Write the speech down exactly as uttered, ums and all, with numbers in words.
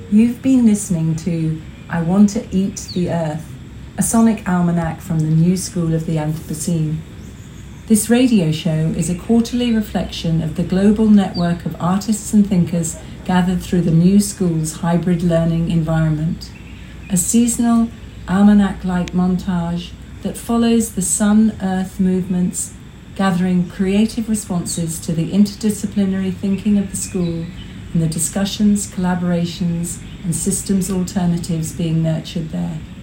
You've been listening to I Want to Eat the Earth, a sonic almanac from the New School of the Anthropocene. This radio show is a quarterly reflection of the global network of artists and thinkers gathered through the New School's hybrid learning environment. A seasonal, almanac-like montage that follows the sun-earth movements, gathering creative responses to the interdisciplinary thinking of the school and the discussions, collaborations, and systems alternatives being nurtured there.